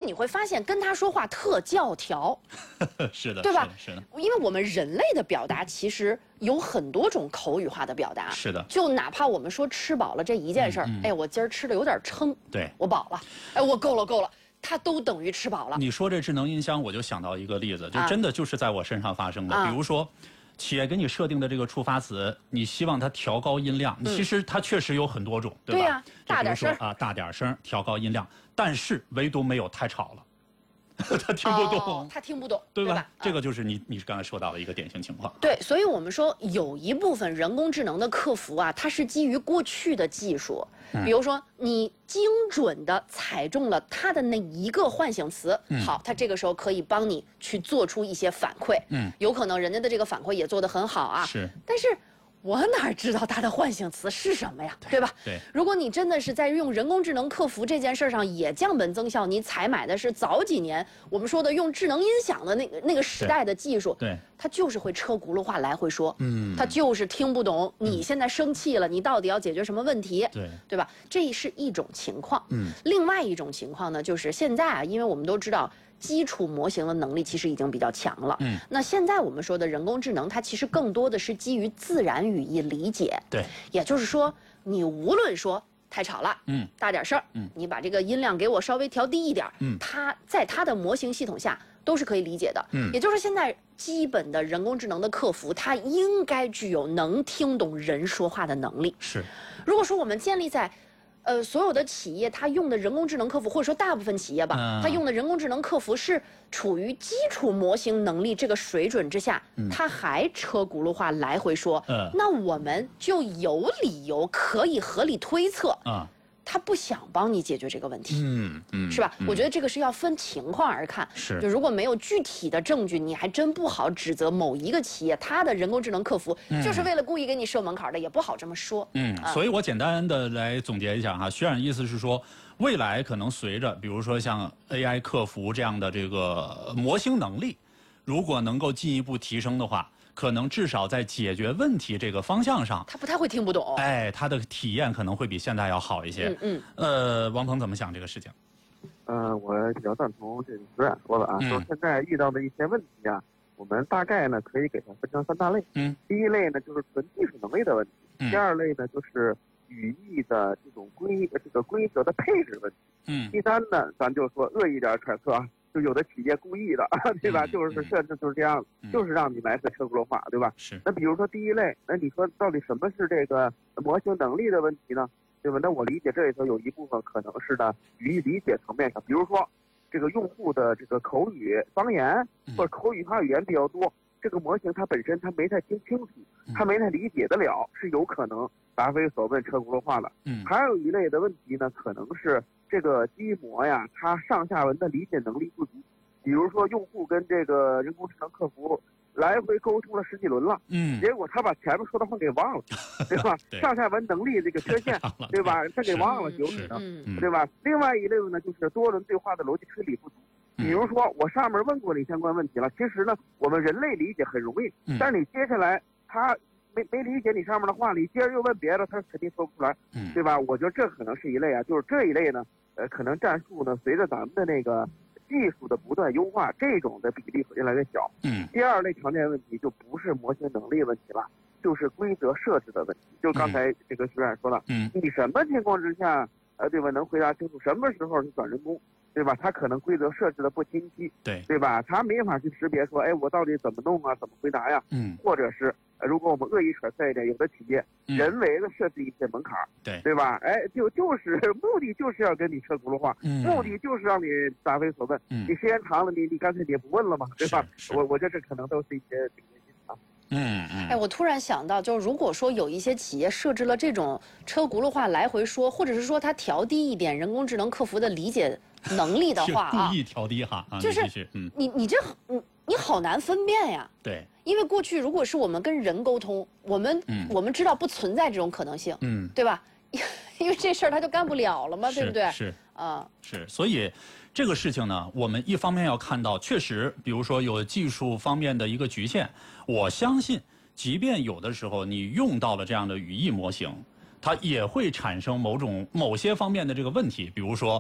你会发现跟他说话特教条， 是的， 对吧？ 是的， 因为我们人类的表达其实有很多种口语化的表达， 是的。 就哪怕我们说吃饱了这一件事儿，哎，我今儿吃的有点撑， 对， 我饱了，哎，我够了。它都等于吃饱了。 你说这智能音箱，我就想到一个例子，就真的就是在我身上发生的。比如说，企业给你设定的这个触发词，你希望它调高音量，其实它确实有很多种，对吧？ 对呀，大点声啊，大点声，调高音量，但是唯独没有太吵了。他听不懂， 他听不懂， 对吧？这个就是你刚才说到的一个典型情况。 对，所以我们说有一部分人工智能的客服啊，它是基于过去的技术，比如说你精准的踩中了它的那一个唤醒词，好，它这个时候可以帮你去做出一些反馈，有可能人家的这个反馈也做得很好啊， 是， 但是。我哪知道它的唤醒词是什么呀，对吧？ 对。 如果你真的是在用人工智能客服这件事上也降本增效，你采买的是早几年我们说的用智能音响的那个时代的技术， 对， 它就是会车轱辘话来回说，它就是听不懂你现在生气了，你到底要解决什么问题，对吧？这是一种情况。另外一种情况呢，就是现在啊，因为我们都知道。基础模型的能力其实已经比较强了。那现在我们说的人工智能，它其实更多的是基于自然语义理解。 对， 也就是说，你无论说太吵了，大点声，你把这个音量给我稍微调低一点，它在它的模型系统下都是可以理解的。也就是现在基本的人工智能的客服，它应该具有能听懂人说话的能力。 是， 如果说我们建立在所有的企业它用的人工智能客服，或者说大部分企业吧，它用的人工智能客服是处于基础模型能力这个水准之下，它还车轱辘话来回说，那我们就有理由可以合理推测，他不想帮你解决这个问题，是吧？我觉得这个是要分情况而看，就如果没有具体的证据，你还真不好指责某一个企业它的人工智能客服就是为了故意给你设门槛的，也不好这么说。 所以我简单的来总结一下哈，徐冉意思是说，未来可能随着比如说像 AI 客服这样的这个模型能力，如果能够进一步提升的话。可能至少在解决问题这个方向上， 他不太会听不懂。 哎，他的体验可能会比现在要好一些。王鹏怎么想这个事情？ 我比较赞同这个徐冉说的啊，说现在遇到的一些问题啊，我们大概呢可以给它分成3大类。第一类呢就是纯技术能力的问题，第二类呢就是语义的这种规则的配置问题。第三呢，咱就说恶意点揣测啊。就有的企业故意的，对吧？就是设置就是这样，就是让你来个车轱辘话，对吧？ 是。 那比如说第一类，那你说到底什么是这个模型能力的问题呢？对吧？那我理解这里头有一部分可能是呢语义理解层面上，比如说这个用户的这个口语方言或者口语化语言比较多，这个模型它本身它没太听清楚，它没太理解得了，是有可能答非所问车轱辘话的。还有一类的问题呢，可能是。这个机模呀，它上下文的理解能力不足。比如说，用户跟这个人工智能客服来回沟通了10几轮了，结果他把前面说的话给忘了，对吧？上下文能力这个缺陷，对吧？他给忘了，有可能，对吧？另外一类呢，就是多轮对话的逻辑推理不足。比如说，我上面问过你相关问题了，其实呢，我们人类理解很容易，但是你接下来他。没理解你上面的话，你接着又问别的，他肯定说不出来，对吧？我觉得这可能是一类啊，就是这一类呢，可能战术呢，随着咱们的那个技术的不断优化，这种的比例会越来越小。第二类常见问题就不是模型能力问题了，就是规则设置的问题。就刚才这个徐冉说了，你什么情况之下，对吧？能回答清楚什么时候是转人工？对吧？他可能规则设置的不清晰，对吧？他没法去识别说，哎，我到底怎么弄啊？怎么回答呀？或者是如果我们恶意揣测一点，有的企业人为的设置一些门槛，对吧？哎，就是目的就是要跟你车轱辘话，目的就是让你答非所问。你时间长了，你干脆你也不问了嘛，对吧？我觉得这可能都是一些这个原因啊。 哎，我突然想到，就是如果说有一些企业设置了这种车轱辘话来回说，或者是说它调低一点人工智能客服的理解能力的话啊， 故意调低哈， 就是你好难分辨呀。 对， 因为过去如果是我们跟人沟通，我们知道不存在这种可能性，对吧？因为这事儿他就干不了了嘛，对不对？ 是所以这个事情呢，我们一方面要看到，确实，比如说有技术方面的一个局限，我相信，即便有的时候你用到了这样的语义模型，它也会产生某些方面的这个问题，比如说。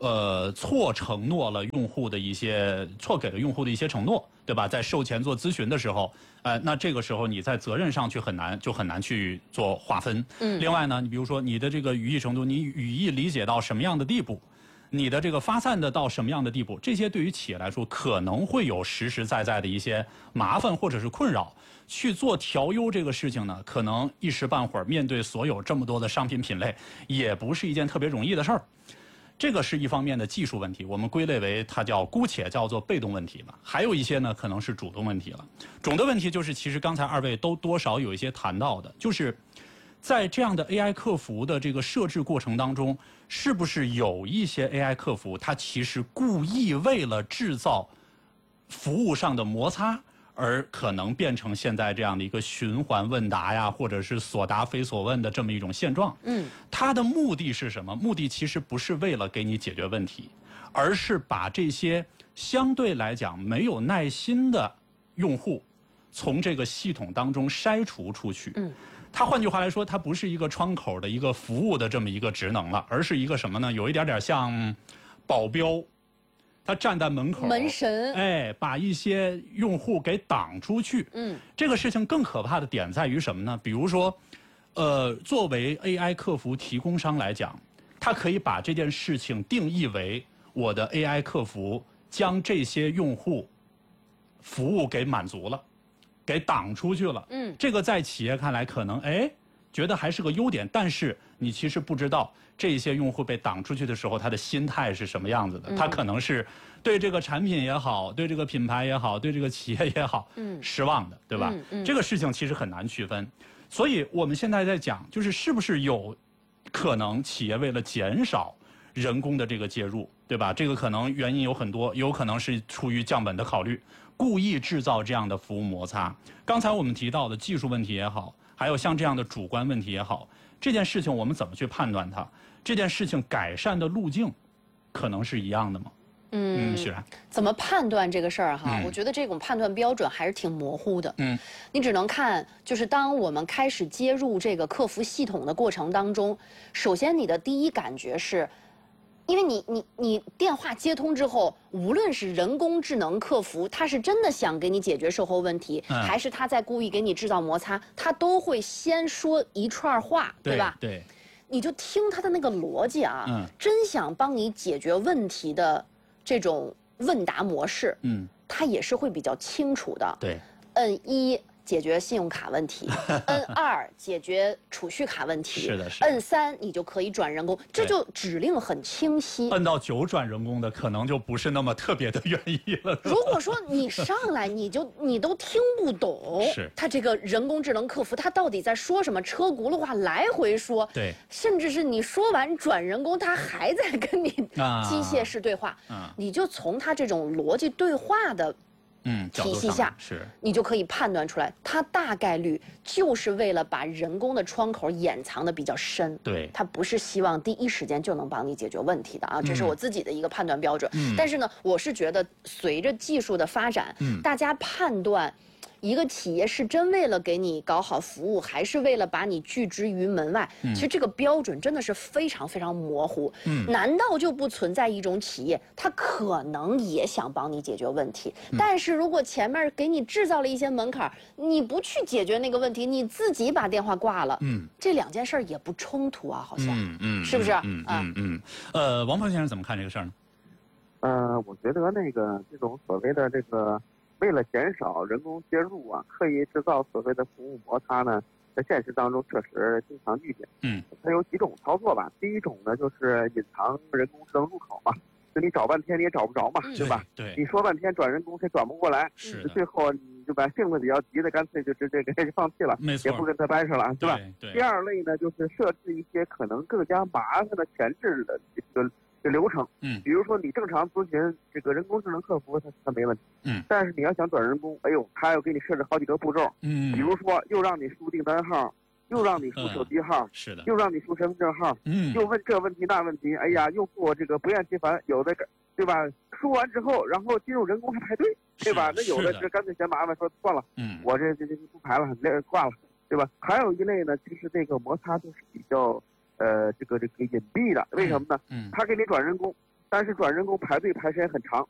错承诺了用户的一些错给了用户的一些承诺，对吧？在售前做咨询的时候，那这个时候你在责任上很难去做划分。另外呢，你比如说你的这个语义程度，你语义理解到什么样的地步，你的这个发散的到什么样的地步，这些对于企业来说可能会有实实在在的一些麻烦或者是困扰。去做调优这个事情呢，可能一时半会儿面对所有这么多的商品品类，也不是一件特别容易的事儿。这个是一方面的技术问题，我们归类为它姑且叫做被动问题吧。还有一些呢，可能是主动问题了。主动问题就是，其实刚才二位都多少有一些谈到的，就是在这样的 AI 客服的这个设置过程当中，是不是有一些 AI 客服，它其实故意为了制造服务上的摩擦，而可能变成现在这样的一个循环问答呀，或者是所答非所问的这么一种现状。它的目的是什么？目的其实不是为了给你解决问题，而是把这些相对来讲没有耐心的用户从这个系统当中筛除出去。它换句话来说，它不是一个窗口的一个服务的这么一个职能了，而是一个什么呢？有一点点像保镖。他站在门口， 门神， 把一些用户给挡出去。这个事情更可怕的点在于什么呢？比如说，作为 AI 客服提供商来讲，他可以把这件事情定义为我的 AI 客服将这些用户服务给满足了，给挡出去了。这个在企业看来可能觉得还是个优点，但是你其实不知道这些用户被挡出去的时候，他的心态是什么样子的。他可能是对这个产品也好，对这个品牌也好，对这个企业也好，失望的，对吧？这个事情其实很难区分。所以我们现在在讲，就是是不是有可能企业为了减少人工的这个介入，对吧？这个可能原因有很多，有可能是出于降本的考虑，故意制造这样的服务摩擦。刚才我们提到的技术问题也好，还有像这样的主观问题也好，这件事情我们怎么去判断它？这件事情改善的路径，可能是一样的吗？许然， 怎么判断这个事儿哈？我觉得这种判断标准还是挺模糊的。你只能看，就是当我们开始接入这个客服系统的过程当中，首先你的第一感觉是，因为你电话接通之后，无论是人工智能客服，他是真的想给你解决售后问题，还是他在故意给你制造摩擦，他都会先说一串话，对吧？ 对。 你就听他的那个逻辑啊，真想帮你解决问题的这种问答模式，他也是会比较清楚的。 对， 摁1解决信用卡问题，摁2解决储蓄卡问题， 是的，是的。 摁3你就可以转人工，这就指令很清晰。 摁到9转人工的，可能就不是那么特别的愿意了。 如果说你上来你都听不懂， 是他这个人工智能客服他到底在说什么，车轱辘话来回说， 对， 甚至是你说完转人工，他还在跟你机械式对话，你就从他这种逻辑对话的体系下，你就可以判断出来，它大概率就是为了把人工的窗口掩藏的比较深。 对， 它不是希望第一时间就能帮你解决问题的啊，这是我自己的一个判断标准。但是呢，我是觉得随着技术的发展，大家判断一个企业是真为了给你搞好服务，还是为了把你拒之于门外？其实这个标准真的是非常非常模糊。难道就不存在一种企业，它可能也想帮你解决问题，但是如果前面给你制造了一些门槛，你不去解决那个问题，你自己把电话挂了，这两件事也不冲突啊，好像，是不是？ 王鹏先生怎么看这个事儿呢？ 我觉得那个这种所谓的这个。为了减少人工介入啊，刻意制造所谓的服务摩擦呢，在现实当中确实经常遇见。它有几种操作吧。第一种呢，就是隐藏人工智能入口嘛，就你找半天你也找不着嘛，对吧？ 对。 你说半天转人工，他转不过来，最后你就把性子比较急的，干脆就直接给放弃了， 没错， 也不跟他掰扯了，对吧？ 对。 第二类呢，就是设置一些可能更加麻烦的前置的这流程，比如说你正常咨询这个人工智能客服，它没问题，但是你要想转人工，哎呦，他要给你设置好几个步骤，比如说又让你输订单号，又让你输手机号， 是的， 又让你输身份证号，又问这问题那问题，哎呀，用户这个不厌其烦，有的对吧？输完之后，然后进入人工还排队，对吧？那有的是干脆嫌麻烦，说算了，我这不排了，挂了，对吧？还有一类呢，其实这个摩擦就是比较。这个隐蔽的，为什么呢？他给你转人工， 但是转人工排队排时间很长。